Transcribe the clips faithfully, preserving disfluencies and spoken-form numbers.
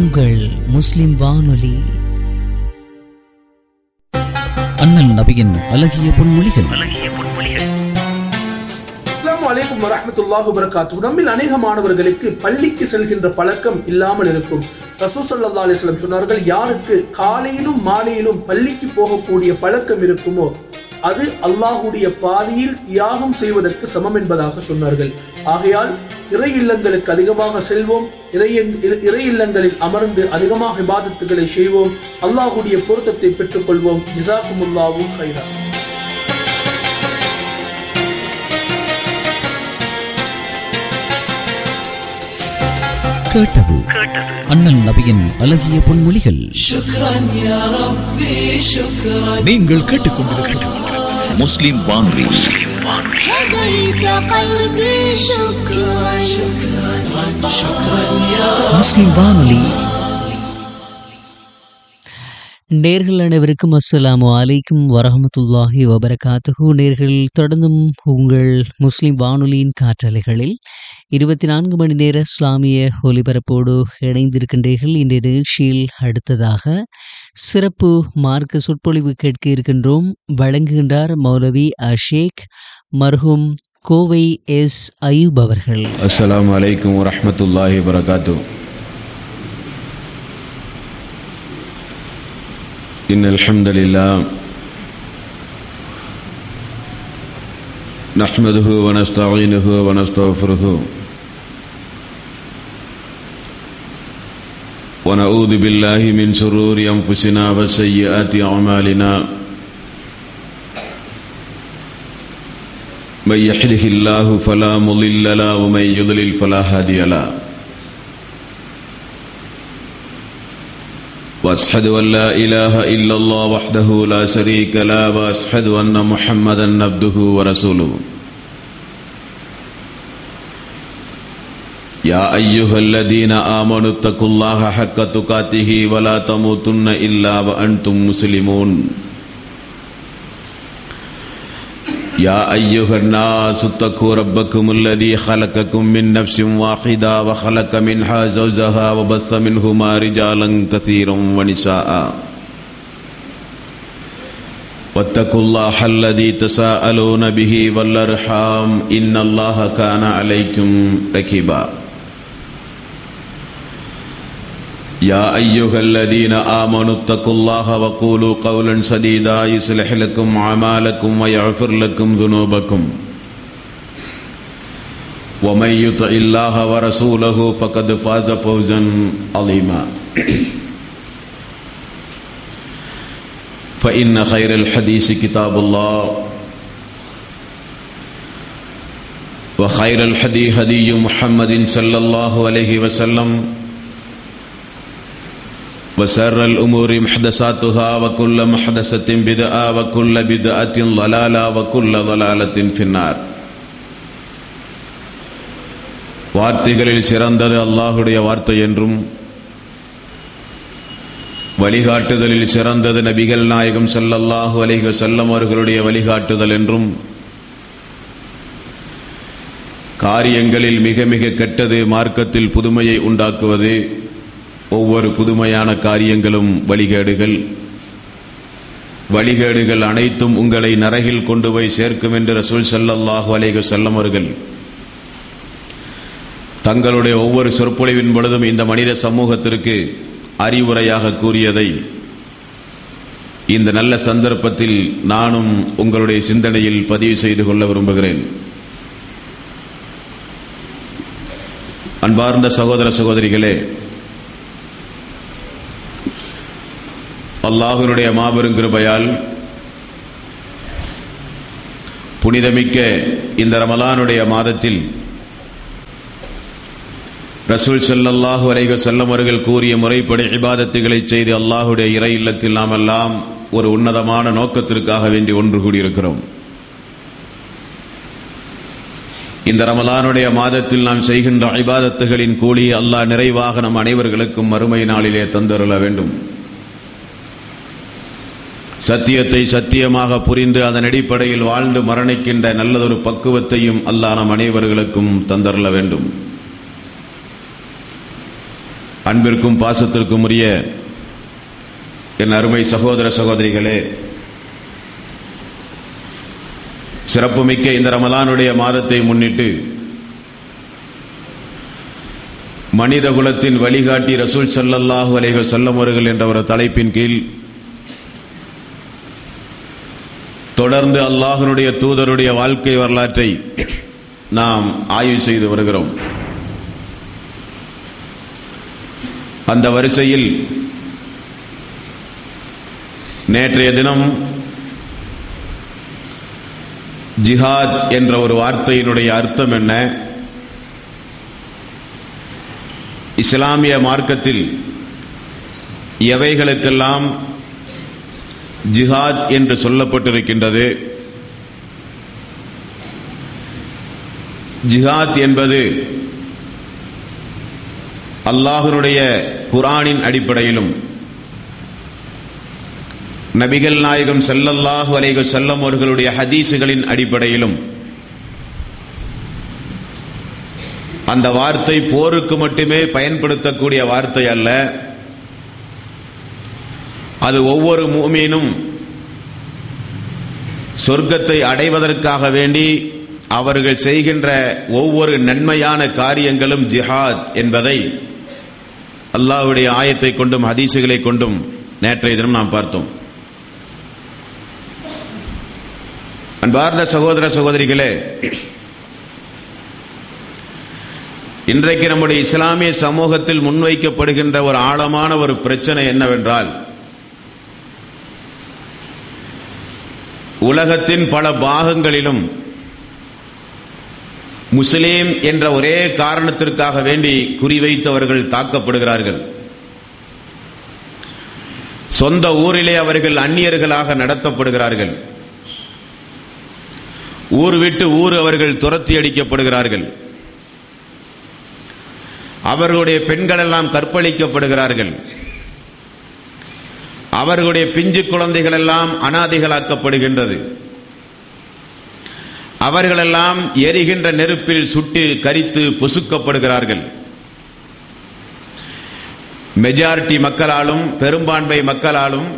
உங்கள் முஸ்லிம் வானொலி. அண்ணல் நபியின் அழகிய பொன்மொழிகள். அஸ்ஸலாமு அலைக்கும் வரஹ்மத்துல்லாஹி வபரகாத்துஹு. நம்மில் அநேக மாணவர்களுக்கு பள்ளிக்கு செல்கின்ற பழக்கம் இல்லாமல் இருக்கும். ரசூல் ஸல்லல்லாஹு அலைஹி வஸல்லம் சொன்னார்கள், யாருக்கு காலையிலும் மாலையிலும் பள்ளிக்கு போகக்கூடிய பழக்கம் இருக்குமோ அது அல்லாஹுடைய பாதையில் தியாகம் செய்வதற்கு சமம் என்பதாக சொன்னார்கள். ஆகையால் இறை இல்லங்களுக்கு அதிகமாக செல்வோம், இறை இல்லங்களில் அமர்ந்து அதிகமாக இபாதத்துகளை செய்வோம், அல்லாஹுடைய பொருத்தத்தை பெற்றுக் கொள்வோம். ஜஸாக்குமுல்லாஹு ஹைரா. கேட்டது அண்ணல் நபியின் அழகிய பொன்மொழிகள். நீங்கள் கேட்டுக்கொண்டிருக்கிறது முஸ்லிம் வானொலி. முஸ்லிம் வானொலி. நேர்கள் அனைவருக்கும் அஸ்ஸலாமு அலைக்கும் வரஹ்மத்துல்லாஹி வபரகாத்துஹு. நேர்கள் தொடர்ந்தும் உங்கள் முஸ்லிம் வானொலியின் காற்றலைகளில் இருபத்தி நான்கு மணி நேர இஸ்லாமிய ஒலிபரப்போடு இணைந்திருக்கின்றீர்கள். இந்த நிகழ்ச்சியில் அடுத்ததாக சிறப்பு மார்க்க சொற்பொழிவு கேட்க இருக்கின்றோம். வழங்குகின்றார் மௌலவி அஷேக் மர்ஹூம் கோவை எஸ் அயூப் அவர்கள். அஸ்ஸலாமு அலைக்கும் வரஹ்மத்துல்லாஹி வபரகாத்துஹு. இன்னல் ஹம்தலில்லாஹ் நஹ்மதுஹு வ நஸ்தஈனுஹு வ நஸ்தக்ஃபிருஹு வ நஊது பில்லாஹி மின் ஷுரூரி அன்ஃபுஸினா வ ஸய்யிஆத்தி அஅமாலினா. மன் யஹ்திஹில்லாஹு ஃபலா முضில்ல லஹு வ மன் யுضلل ஃபலா ஹாதிய லஹு. وأشهد أن لا إله إلا الله وحده لا شريك له وأشهد أن محمدا عبده ورسوله. يا أيها الذين آمنوا اتقوا الله حق تقاته ولا تموتن إلا وأنتم مسلمون. يا أيها الناس اتقوا ربكم الذي خلقكم من نفس واحدة وخلق منها زوجها وبث منهما رجالا كثيرا ونساء. واتقوا الله الذي تساءلون به والأرحام إن الله كان عليكم رقيبا. يا أيها الذين آمنوا اتقوا الله وقولوا قولا سديدا يصلح لكم أعمالكم ويغفر لكم ذنوبكم ومن يطع الله ورسوله فقد فاز فوزا عظيما. فإن خير الحديث كتاب الله وخير الهدي هدي محمد صلى الله عليه وسلم وشر الأمور محدثاتها وكل محدثة بدعة وكل بدعة ضلالة وكل ضلالة في النار. வார்த்தைகளில் சிறந்தது அல்லாஹுடைய வார்த்தை என்றும் வழிகாட்டுதலில் சிறந்தது நபிகள் நாயகம் ஸல்லல்லாஹு அலைஹி வஸல்லம் அவர்களுடைய வழிகாட்டுதல் என்றும் காரியங்களில் மிக மிக கெட்டது மார்க்கத்தில் புதுமையை உண்டாக்குவது, ஒவ்வொரு புதுமையான காரியங்களும் வழிகேடுகள், வழிகேடுகள் அனைத்தும் உங்களை நரகில் கொண்டு போய் சேர்க்கும் என்று ரசூல் ஸல்லல்லாஹு அலைஹி வஸல்லம் அவர்கள் தங்களுடைய ஒவ்வொரு சொற்பொழிவின் பொழுதும் இந்த மனித சமூகத்திற்கு அறிவுரையாக கூறியதை இந்த நல்ல சந்தர்ப்பத்தில் நானும் உங்களுடைய சிந்தனையில் பதிவு செய்து கொள்ள விரும்புகிறேன். அன்பார்ந்த சகோதர சகோதரிகளே, அல்லாஹ்வினுடைய மாபெரும் கிருபையால் புனிதமிக்க இந்த ரமலானுடைய மாதத்தில் ரசூல் ஸல்லல்லாஹு அலைஹி வஸல்லம் அவர்கள் கூறிய முறைப்படி இபாதத்துகளை செய்து அல்லாஹ்வுடைய இறை இல்லத்தில் நாம் எல்லாம் ஒரு உன்னதமான நோக்கத்திற்காக வேண்டி ஒன்று கூடியிருக்கிறோம். இந்த ரமலானுடைய மாதத்தில் நாம் செய்கின்ற இபாதத்துகளின் கூலி அல்லாஹ் நிறைவாக நம் அனைவர்களுக்கும் மறுமை நாளிலே தந்தருள வேண்டும். சத்தியத்தை சத்தியமாக புரிந்து அதன் அடிப்படையில் வாழ்ந்து மரணிக்கின்ற நல்லதொரு பக்குவத்தையும் அல்லாஹ் நம் அனைவர்களுக்கும் தந்தருள வேண்டும். அன்பிற்கும் பாசத்திற்கும் உரிய என் அருமை சகோதர சகோதரிகளே, சிறப்புமிக்க இந்த ரமலானுடைய மாதத்தை முன்னிட்டு மனித குலத்தின் வழிகாட்டி ரசூல் ஸல்லல்லாஹு அலைஹி வஸல்லம் அவர்கள் என்ற ஒரு தலைப்பின் கீழ் தொடர்ந்து அல்லாஹ்வுடைய தூதருடைய வாழ்க்கை வரலாற்றை நாம் ஆய்வு செய்து வருகிறோம். அந்த வரிசையில் நேற்றைய தினம் ஜிஹாத் என்ற ஒரு வார்த்தையினுடைய அர்த்தம் என்ன, இஸ்லாமிய மார்க்கத்தில் எவைகளுக்கெல்லாம் ஜிஹாத் என்று சொல்லப்பட்டிருக்கின்றது, ஜிஹாத் என்பது அல்லாஹ்வுடைய குர்ஆனின் அடிப்படையிலும் நபிகள் நாயகம் ஸல்லல்லாஹு அலைஹி வஸல்லம் அவர்களுடைய ஹதீஸுகளின் அடிப்படையிலும் அந்த வார்த்தை போருக்கு மட்டுமே பயன்படுத்தக்கூடிய வார்த்தை அல்ல. அது ஒவ்வொரு முஃமினும் சொர்க்கத்தை அடைவதற்காக வேண்டி அவர்கள் செய்கின்ற ஒவ்வொரு நன்மையான காரியங்களும் ஜிஹாத் என்பதை அல்லாஹ்வுடைய ஆயத்தை கொண்டும் ஹதீஸுகளை கொண்டும் நேற்றைய தினம் நாம் பார்த்தோம். அன்பார்ந்த சகோதர சகோதரிகளே, இன்றைக்கு நம்முடைய இஸ்லாமிய சமூகத்தில் முன்வைக்கப்படுகின்ற ஒரு ஆழமான ஒரு பிரச்சனை என்னவென்றால், உலகத்தின் பல பாகங்களிலும் முஸ்லிம் என்ற ஒரே காரணத்திற்காக வேண்டி குறிவைத்தவர்கள் தாக்கப்படுகிறார்கள். சொந்த ஊரிலே அவர்கள் அந்நியர்களாக நடத்தப்படுகிறார்கள். ஊர் விட்டு ஊர் அவர்கள் துரத்தி அடிக்கப்படுகிறார்கள். அவர்களுடைய பெண்கள் எல்லாம் கற்பழிக்கப்படுகிறார்கள். அவர்களுடைய பிஞ்சு குழந்தைகள் எல்லாம் அனாதைகளாக்கப்படுகின்றது. அவர்களெல்லாம் எரிகின்ற நெருப்பில் சுட்டு கரித்து பொசுக்கப்படுகிறார்கள். மெஜாரிட்டி மக்களாலும் பெரும்பான்மை மக்களாலும்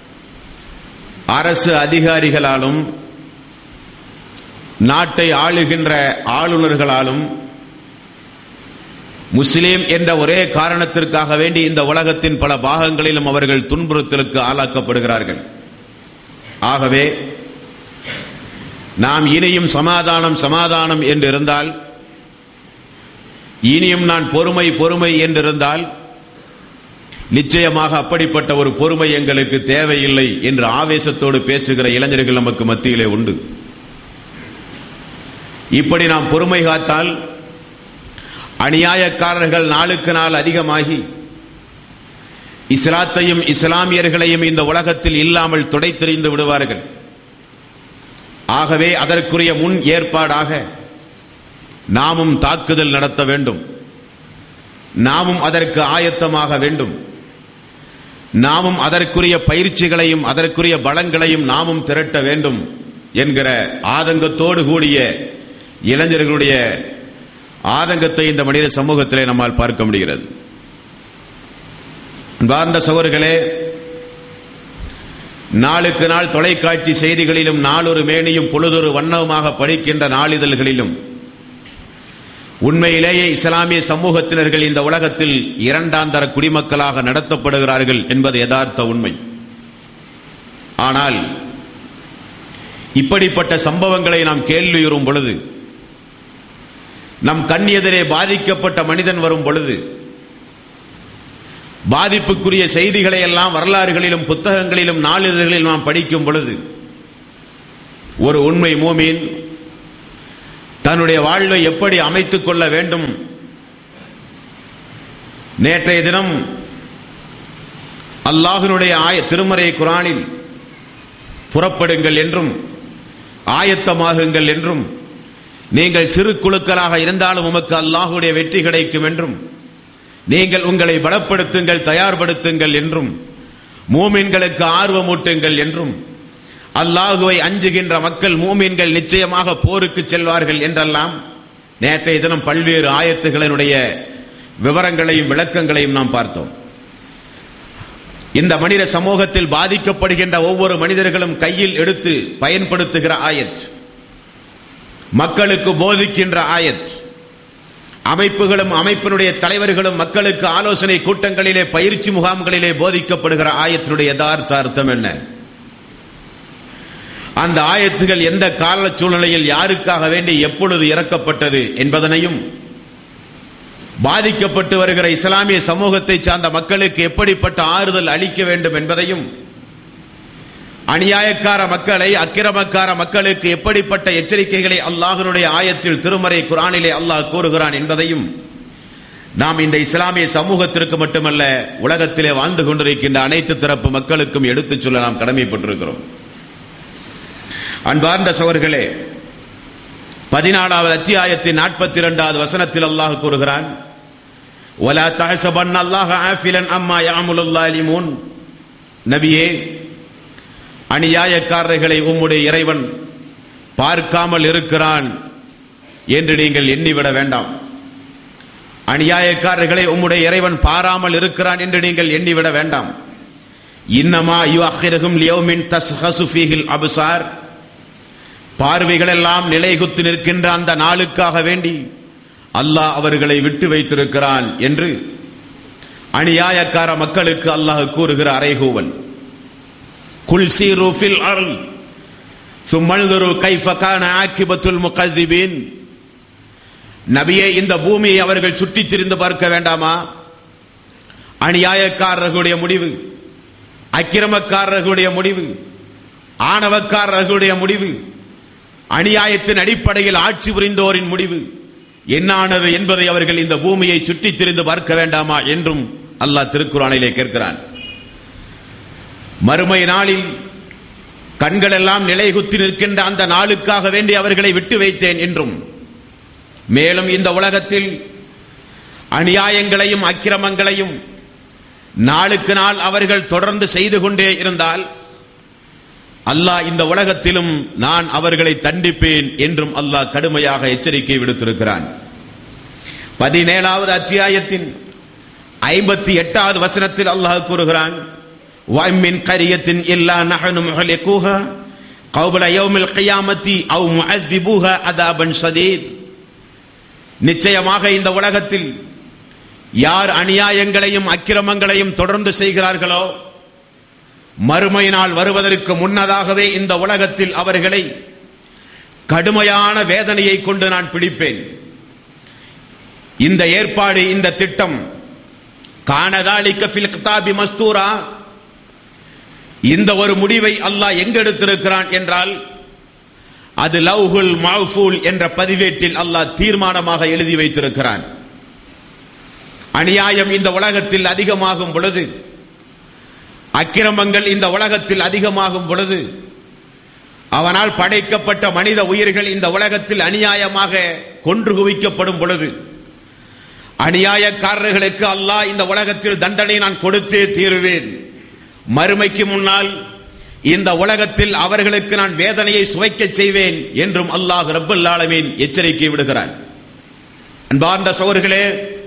அரசு அதிகாரிகளாலும் நாட்டை ஆளுகின்ற ஆளுநர்களாலும் முஸ்லிம் என்ற ஒரே காரணத்திற்காக வேண்டி இந்த உலகத்தின் பல பாகங்களிலும் அவர்கள் துன்புறுத்தலுக்கு ஆளாக்கப்படுகிறார்கள். ஆகவே நாம் இனியும் சமாதானம் சமாதானம் என்று இருந்தால், இனியும் நான் பொறுமை பொறுமை என்றிருந்தால், நிச்சயமாக அப்படிப்பட்ட ஒரு பொறுமை எங்களுக்கு தேவையில்லை என்று ஆவேசத்தோடு பேசுகிற இளைஞர்கள் நமக்கு மத்தியிலே உண்டு. இப்படி நாம் பொறுமை காத்தால் அநியாயக்காரர்கள் நாளுக்கு நாள் அதிகமாகி இஸ்லாத்தையும் இஸ்லாமியர்களையும் இந்த உலகத்தில் இல்லாமல் துடைத்தெறிந்து விடுவார்கள். ஆகவே அதற்குரிய முன் ஏற்பாடாக நாமும் தாக்குதல் நடத்த வேண்டும். நாமும் அதற்கு ஆயத்தமாக வேண்டும். நாமும் அதற்குரிய பயிற்சிகளையும் அதற்குரிய பலங்களையும் நாமும் திரட்ட வேண்டும் என்கிற ஆதங்கத்தோடு கூடிய இளைஞர்களுடைய ஆதங்கத்தை இந்த மனித சமூகத்திலே நம்மால் பார்க்க முடிகிறது. அன்பார்ந்த சகோதரர்களே, நாளுக்கு நாள் தொலைக்காட்சி செய்திகளிலும் நாளொரு மேனியும் பொழுதொரு வண்ணமாக படிக்கின்ற நாளிதழ்களிலும் உண்மையிலேயே இஸ்லாமிய சமூகத்தினர்கள் இந்த உலகத்தில் இரண்டாந்தர குடிமக்களாக நடத்தப்படுகிறார்கள் என்பது யதார்த்த உண்மை. ஆனால் இப்படிப்பட்ட சம்பவங்களை நாம் கேள்வியுறும் பொழுது, நம் கண் எதிரே பாதிக்கப்பட்ட மனிதன் வரும் பொழுது, பாதிப்புக்குரிய செய்திகளை எல்லாம் வரலாறுகளிலும் புத்தகங்களிலும் நாளிதழ்களிலும் நாம் படிக்கும் பொழுது, ஒரு உண்மை மூமின் தன்னுடைய வாழ்வை எப்படி அமைத்துக் கொள்ள வேண்டும். நேற்றைய தினம் அல்லாஹ்வினுடைய ஆய திருமறை குர்ஆனில் புறப்படுங்கள் என்றும் ஆயத்தமாகுங்கள் என்றும், நீங்கள் சிறு குழுக்களாக இருந்தாலும் உமக்கு அல்லாஹ்வுடைய வெற்றி கிடைக்கும் என்றும், நீங்கள் உங்களை பலப்படுத்துங்கள் தயார்படுத்துங்கள் என்றும், மூமின்களுக்கு ஆர்வமூட்டுங்கள் என்றும், அல்லாஹுவை அஞ்சுகின்ற மக்கள் மூமின்கள் நிச்சயமாக போருக்கு செல்வார்கள் என்றெல்லாம் நேற்றைய தினம் பல்வேறு ஆயத்துகளினுடைய விவரங்களையும் விளக்கங்களையும் நாம் பார்த்தோம். இந்த மனித சமூகத்தில் பாதிக்கப்படுகின்ற ஒவ்வொரு மனிதர்களும் கையில் எடுத்து பயன்படுத்துகிற ஆயத், மக்களுக்கு போதிக்கின்ற ஆயத், அமைப்புகளும் அமைப்பினுடைய தலைவர்களும் மக்களுக்கு ஆலோசனை கூட்டங்களிலே பயிற்சி முகாம்களிலே போதிக்கப்படுகிற ஆயத்தினுடைய யதார்த்த அர்த்தம் என்ன, அந்த ஆயத்துகள் எந்த கால சூழ்நிலையில் யாருக்காக வேண்டி எப்பொழுது இறக்கப்பட்டது என்பதனையும், பாதிக்கப்பட்டு வருகிற இஸ்லாமிய சமூகத்தை சார்ந்த மக்களுக்கு எப்படிப்பட்ட ஆறுதல் அளிக்க வேண்டும் என்பதையும், அநியாயக்கார மக்களை அக்கிரமக்கார மக்களுக்கு எப்படிப்பட்ட எச்சரிக்கைகளை அல்லாஹ்வுடைய ஆயத்தில் திருமறை குர்ஆனிலே அல்லாஹ் கூறுகிறான் என்பதையும் நாம் இந்த இஸ்லாமிய சமூகத்திற்கு மட்டுமல்ல உலகத்திலே வாழ்ந்து கொண்டிருக்கின்ற அனைத்து தரப்பு மக்களுக்கும் எடுத்துச் சொல்ல நாம் கடமைப்பட்டிருக்கிறோம். அன்பார்ந்த சகோதரர்களே, பதினாலாவது அத்தியாயத்தின் நாற்பத்தி இரண்டாவது வசனத்தில் அல்லாஹ் கூறுகிறான், வலா தஹஸபன் அல்லாஹ ஆஃபிலன் அம்மா யஅமுலுல் ஸாலிமூன். நபியே, அநியாயக்காரர்களை உம்முடைய இறைவன் பார்க்காமல் இருக்கிறான் என்று நீங்கள் எண்ணிவிட வேண்டாம். அநியாயக்காரர்களை உம்முடைய இறைவன் பாராமல் இருக்கிறான் என்று நீங்கள் எண்ணிவிட வேண்டாம். இன்னமா யுஅഖிருஹும் லியௌமின் தஸ்ஹஸு ஃபீஹில் அப்சார். பார்வைகள் எல்லாம் நிலைகுத்து நிற்கின்ற அந்த நாளுக்காக வேண்டி அல்லாஹ் அவர்களை விட்டு வைத்திருக்கிறான் என்று அநியாயக்கார மக்களுக்கு அல்லாஹ் கூறுகிற அறைகூவல். குல் சீரு ஃபில் அர்ல் ثم انظروا كيف كان عاقبة المكذبين. நபியே, இந்த பூமியை அவர்கள் சுற்றித் திரிந்து பார்க்க வேண்டாமா? அநியாயக்காரர்களுடைய முடிவு, அக்கிரமக்காரர்களுடைய முடிவு, ஆணவக்காரர்களுடைய முடிவு, அநியாயத்தின் அடிப்படையில் ஆட்சி புரிந்தோரின் முடிவு என்னானது என்பதை அவர்கள் இந்த பூமியை சுற்றித் திரிந்து பார்க்க வேண்டாமா என்றும் அல்லாஹ் திருக்குர்ஆனிலே கேட்கிறான். மறுமை நாளில் கண்கள் எல்லாம் நிலைகுத்தி நிற்கின்ற அந்த நாளுக்காக வேண்டி அவர்களை விட்டு வைத்தேன் என்றும், மேலும் இந்த உலகத்தில் அநியாயங்களையும் அக்கிரமங்களையும் நாளுக்கு நாள் அவர்கள் தொடர்ந்து செய்து கொண்டே இருந்தால் அல்லாஹ் இந்த உலகத்திலும் நான் அவர்களை தண்டிப்பேன் என்றும் அல்லாஹ் கடுமையாக எச்சரிக்கை விடுத்திருக்கிறான். பதினேழாவது அத்தியாயத்தின் ஐம்பத்தி எட்டாவது வசனத்தில் அல்லாஹ் கூறுகிறான், வமின் கரியத்தின் இல்லா நஹனு முஹ்லிகுஹா கௌபல யௌமில் கியாமத்தி அவ் முஅذிபுஹா அதாபன் ஷதீத். நிச்சயமாக இந்த உலகத்தில் யார் அநியாயங்களையும் அக்கிரமங்களையும் தொடர்ந்து செய்கிறார்களோ, மறுமை நாள் வருவதற்கு முன்னதாகவே இந்த உலகத்தில் அவர்களை கடுமையான வேதனையை கொண்டு நான் பிடிப்பேன். இந்த ஏற்பாடு, இந்த திட்டம் கானதாலிக ஃபில் கிதாபி மஸ்தூரா, இந்த ஒரு முடிவை அல்லாஹ் எங்கு எடுத்திருக்கிறான் என்றால் அது லவ்ஹுல் மஹ்ஃபூல் என்ற பதிவேட்டில் அல்லாஹ் தீர்மானமாக எழுதி வைத்திருக்கிறான். அநியாயம் இந்த உலகத்தில் அதிகமாகும் பொழுது, அக்கிரமங்கள் இந்த உலகத்தில் அதிகமாகும் பொழுது, அவனால் படைக்கப்பட்ட மனித உயிர்கள் இந்த உலகத்தில் அநியாயமாக கொன்று குவிக்கப்படும் பொழுது, அநியாயக்காரர்களுக்கு அல்லாஹ் இந்த உலகத்தில் தண்டனை நான் கொடுத்தே தீருவேன், மறுமைக்கு முன்னால் இந்த உலகத்தில் அவர்களுக்கு நான் வேதனையை சுவைக்க செய்வேன் என்றும் அல்லாஹ் ரப்பல் ஆலமீன் எச்சரிக்கை விடுகிறான். அன்பார்ந்த சகோதரர்களே,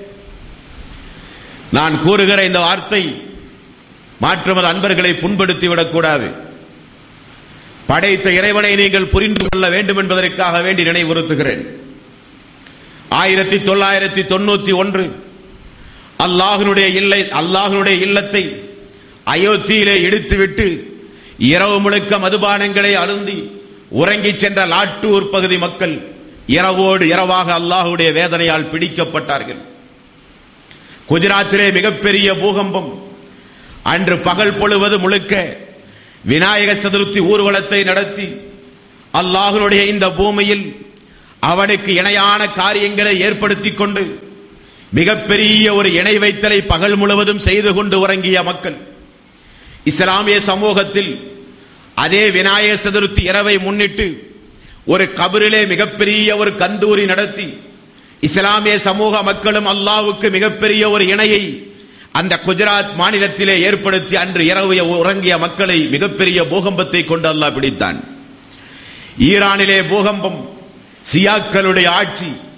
நான் கூறுகிற இந்த வார்த்தை மாற்றுமத அன்பர்களை புண்படுத்தி விடக்கூடாது. படைத்த இறைவனை நீங்கள் புரிந்து கொள்ள வேண்டும் என்பதற்காக வேண்டி நினைவுறுத்துகிறேன். ஆயிரத்தி தொள்ளாயிரத்தி தொண்ணூத்தி ஒன்று அல்லாஹ்வுடைய இல்லை அல்லாஹ்வுடைய இல்லத்தை அயோத்தியிலே இடித்துவிட்டு இரவு முழுக்க மதுபானங்களை அருந்தி உறங்கி சென்ற லாட்டூர் பகுதி மக்கள் இரவோடு இரவாக அல்லாஹ்வுடைய வேதனையால் பிடிக்கப்பட்டார்கள். குஜராத்திலே மிகப்பெரிய பூகம்பம். அன்று பகல் பொழுவது முழுக்க விநாயக சதுர்த்தி ஊர்வலத்தை நடத்தி அல்லாஹ்வுடைய இந்த பூமியில் அவனுக்கு இணையான காரியங்களை ஏற்படுத்திக் கொண்டு மிகப்பெரிய ஒரு இணை வைத்தலை பகல் முழுவதும் செய்து கொண்டு உறங்கிய மக்கள் இஸ்லாமிய சமூகத்தில் அதே விநாயக சதுர்த்தி இரவை முன்னிட்டு ஒரு கபரிலே மிகப்பெரிய ஒரு கந்தூரி நடத்தி இஸ்லாமிய சமூக மக்களும் அல்லாஹ்வுக்கு மிகப்பெரிய ஒரு இணையை அந்த குஜராத் மாநிலத்திலே ஏற்படுத்தி அன்று இரவு உறங்கிய மக்களை மிகப்பெரிய பூகம்பத்தை கொண்டு அல்லாஹ் பிடித்தான். ஈரானிலே பூகம்பம், சியாக்களுடைய ஆட்சி,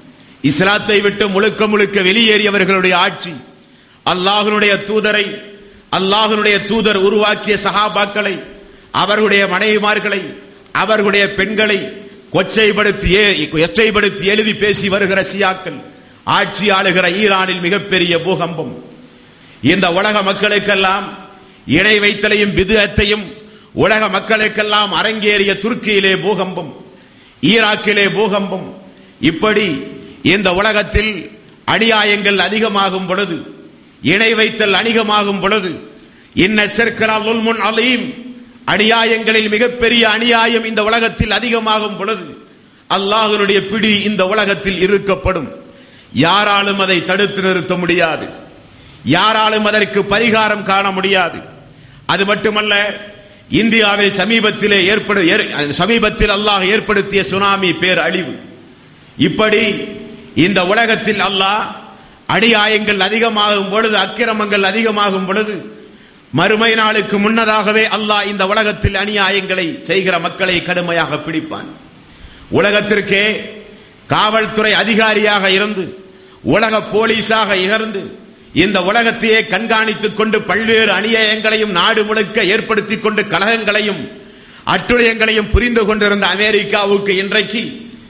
இஸ்லாத்தை விட்டு முழுக்க முழுக்க வெளியேறியவர்களுடைய ஆட்சி, அல்லாஹ்வுடைய தூதரை, அல்லாஹ்வுடைய தூதர் உருவாக்கிய சஹாபாக்களை, அவர்களுடைய மனைவிமார்களை, அவர்களுடைய பெண்களை கொச்சைப்படுத்தி கொச்சைப்படுத்தி எழுதி பேசி வருகிற சியாக்கள் ஆட்சி ஆளுகிற ஈரானில் மிகப்பெரிய பூகம்பம். இந்த உலக மக்களுக்கெல்லாம் இணை வைத்தலையும் பிதுஅத்தையும் உலக மக்களுக்கெல்லாம் அரங்கேறிய துருக்கியிலே பூகம்பம், ஈராக்கிலே பூகம்பம். இப்படி இந்த உலகத்தில் அநியாயங்கள் அதிகமாகும் பொழுது, இணை வைத்தல் அதிகமாகும் பொழுது, இன்ன ஷிர்கல் ஸுல்முன் அலீம், அநியாயங்களில் மிகப்பெரிய அநியாயம் இந்த உலகத்தில் அதிகமாகும் பொழுது அல்லாஹ்வுடைய பிடி இந்த உலகத்தில் இருக்கப்படும். யாராலும் அதை தடுத்து நிறுத்த முடியாது, யாராலும் அதற்கு பரிகாரம் காண முடியாது. அது மட்டுமல்ல, இந்தியாவில் சமீபத்திலே ஏற்படு சமீபத்தில் அல்லாஹ் ஏற்படுத்திய சுனாமி பேர் அழிவு. இப்படி இந்த உலகத்தில் அல்லாஹ் அநியாயங்கள் அதிகமாகும் பொழுது, அக்கிரமங்கள் அதிகமாகும் பொழுது, மறுமை நாளுக்கு முன்னதாகவே அல்லாஹ் இந்த உலகத்தில் அநியாயங்களை செய்கிற மக்களை கடுமையாக பிடிப்பான். உலகத்திற்கே காவல்துறை அதிகாரியாக இருந்து, உலக போலீஸாக இருந்து, இந்த உலகத்தையே கண்காணித்துக் கொண்டு பல்வேறு அநியாயங்களையும் நாடு முழுக்க ஏற்படுத்திக் கொண்டு கலகங்களையும் அட்டுழியங்களையும் புரிந்து கொண்டிருந்த அமெரிக்காவுக்கு இன்றைக்கு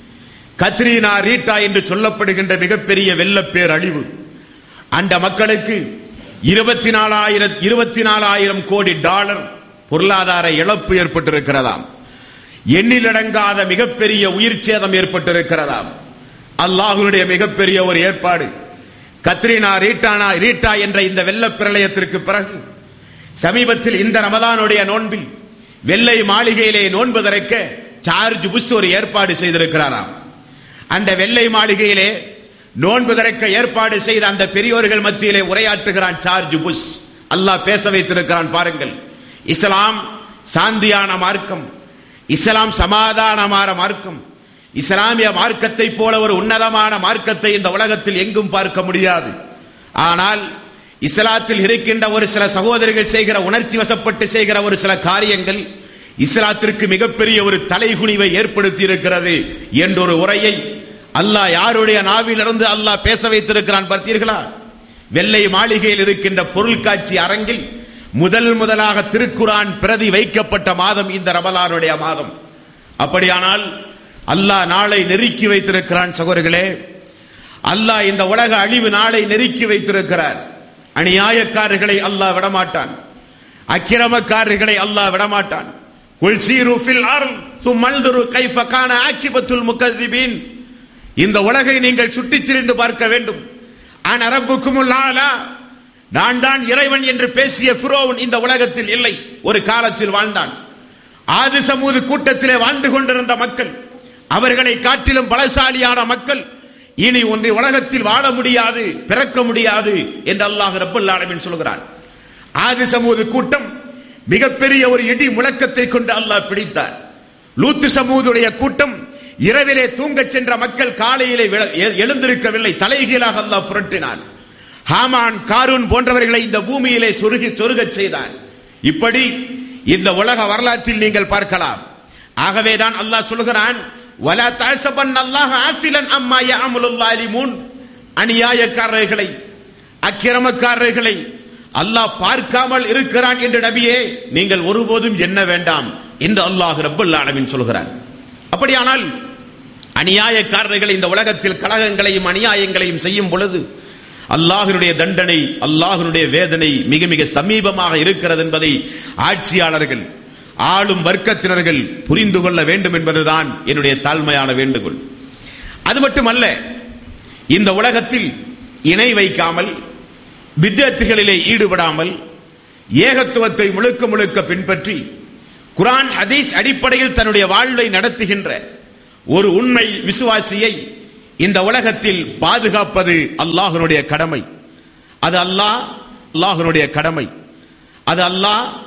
கத்ரீனா, ரீட்டா என்று சொல்லப்படுகின்ற மிகப்பெரிய வெள்ளப்பேர் அழிவு. அந்த மக்களுக்கு இருபத்தி நாலாயிரம் இருபத்தி நாலாயிரம் கோடி டாலர் பொருளாதார இழப்பு ஏற்பட்டிருக்கிறதாம். எண்ணிலடங்காத மிகப்பெரிய உயிர் சேதம் ஏற்பட்டிருக்கிறதாம். அல்லாஹ்வுடைய மிகப்பெரிய ஒரு ஏற்பாடு. கத்ரீனா, ரீட்டானா ரீட்டா என்ற இந்த வெள்ள பிரளயத்திற்கு பிறகு சமீபத்தில் இந்த ரமதானுடைய நோன்பில் வெள்ளை மாளிகையிலே நோன்பு திறக்க ஜார்ஜ் புஷ் ஒரு ஏற்பாடு செய்திருக்கிறாராம். அந்த வெள்ளை மாளிகையிலே நோன்பு திறக்க ஏற்பாடு செய்த அந்த பெரியோர்கள் மத்தியிலே உரையாற்றுகிறான் ஜார்ஜ் புஷ். அல்லாஹ் பேச வைத்திருக்கிறான். பாருங்கள், இஸ்லாம் சாந்தியான மார்க்கம், இஸ்லாம் சமாதானமான மார்க்கம், இஸ்லாமிய மார்க்கத்தை போல ஒரு உன்னதமான மார்க்கத்தை இந்த உலகத்தில் எங்கும் பார்க்க முடியாது. ஆனால் இஸ்லாத்தில் இருக்கின்ற ஒரு சில சகோதரிகள் செய்கிற உணர்ச்சி வசப்பட்டு செய்கிற ஒரு சில காரியங்கள் இஸ்லாத்திற்கு மிகப்பெரிய ஒரு தலைகுனிவை ஏற்படுத்தி இருக்கிறது என்றொரு உரையை அல்லாஹ் யாருடைய நாவிலிருந்து அல்லாஹ் பேச வைத்திருக்கிறான் பார்த்தீர்களா? வெள்ளை மாளிகையில் இருக்கின்ற பொருள் காட்சி அரங்கில் முதல் முதலாக திருக்குரான் பிரதி வைக்கப்பட்ட மாதம் இந்த ரமலானுடைய மாதம். அப்படியானால் அல்லாஹ் நாளை நெருக்கி வைத்திருக்கிறான். சகோதரர்களே, அல்லாஹ் இந்த உலக அழிவு நாளை நெருக்கி வைத்திருக்கிறார். அநியாயக்காரர்களை அல்லாஹ் விடமாட்டான், அக்கிரமக்காரர்களை அல்லாஹ் விடமாட்டான். குல் சீரு ஃபில் அர்த் சும்மல்துரு கைஃப கான ஆகிபத்துல் முகذிபீன். இந்த உலகை நீங்கள் சுற்றித் திரிந்து பார்க்க வேண்டும். அன ரப்புக்குமுல் ஆலா, நான் தான் இறைவன் என்று பேசிய ஃபிரௌன் இந்த உலகத்தில் இல்லை, ஒரு காலத்தில் வாழ்ந்தான். ஆது சமூது கூட்டத்திலே வாழ்ந்து கொண்டிருந்த மக்கள், அவர்களை காட்டிலும் பலசாலியான மக்கள் இனி ஒன்றை உலகத்தில் வாழ முடியாது, பிறக்க முடியாது என்று அல்லாஹ் ரப்பல் ஆலமீன் சொல்கிறான். ஆது சமூது கூட்டம் மிகப்பெரிய ஒரு இடி முழக்கத்தை கொண்டு அல்லாஹ் பிடித்தார். லூத்து சமூதுடைய கூட்டம் இரவிலே தூங்கச் சென்ற மக்கள் காலையிலே எழுந்திருக்கவில்லை, தலைகீழாக அல்லாஹ் புரட்டினான். ஹாமான், காரூன் போன்றவர்களை இந்த பூமியிலே சொருகி சொருகச் செய்தான். இப்படி இந்த உலக வரலாற்றில் நீங்கள் பார்க்கலாம். ஆகவேதான் அல்லாஹ் சொல்கிறான், வலா தஅஸபன் அல்லாஹ் ஆஃபிலன் அம்மா யஅமலுல் ஸாலிமூன். அநியாயக்காரர்களை, அக்கிரமக்காரர்களை அல்லாஹ் பார்க்காமல் இருக்கிறான் என்று நபியே நீங்கள் ஒருபோதும் எண்ண வேண்டாம் என்று அல்லாஹ் ரப்பல் ஆலமீன் சொல்கிறான். அப்படியானால் அநியாயக்காரர்கள் இந்த உலகத்தில் கலகங்களையும் அநியாயங்களையும் செய்யும் பொழுது அல்லாஹ்வுடைய தண்டனை, அல்லாஹ்வுடைய வேதனை மிக மிக சமீபமாக இருக்கிறது என்பதை ஆட்சியாளர்கள், ஆளும் வர்க்கத்தினர்கள் புரிந்து கொள்ள வேண்டும் என்பதுதான் என்னுடைய தாழ்மையான வேண்டுகோள். அது மட்டுமல்ல, இந்த உலகத்தில் இணை வைக்காமல், பித்அத்துகளிலே ஈடுபடாமல், ஏகத்துவத்தை முழுக்க முழுக்க பின்பற்றி குர்ஆன் ஹதீஸ் அடிப்படையில் தன்னுடைய வாழ்வை நடத்துகின்ற ஒரு உண்மை விசுவாசியை இந்த உலகத்தில் பாதுகாப்பது அல்லாஹ்வுடைய கடமை. அது அல்லாஹ் அல்லாஹ்வுடைய கடமை. அது அல்லாஹ்